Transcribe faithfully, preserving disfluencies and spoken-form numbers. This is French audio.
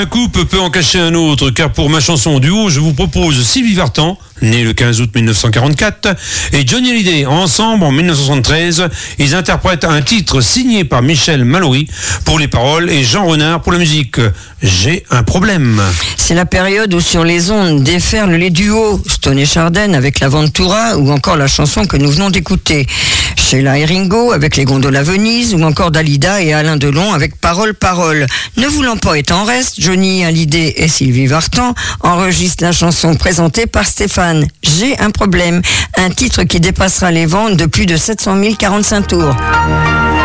Un couple peut en cacher un autre, car pour ma chanson en duo, je vous propose Sylvie Vartan, né le quinze août mille neuf cent quarante-quatre, et Johnny Hallyday. Ensemble, en mille neuf cent soixante-treize, ils interprètent un titre signé par Michel Mallory pour les paroles et Jean Renard pour la musique. J'ai un problème. C'est la période où sur les ondes déferlent les duos Stone et Chardin avec la Ventura, ou encore la chanson que nous venons d'écouter, Sheila et Ringo avec les Gondoles à Venise, ou encore Dalida et Alain Delon avec Parole Parole. Ne voulant pas être en reste, Johnny Hallyday et Sylvie Vartan enregistrent la chanson présentée par Stéphane, J'ai un problème, un titre qui dépassera les ventes de plus de sept cent mille quarante-cinq tours.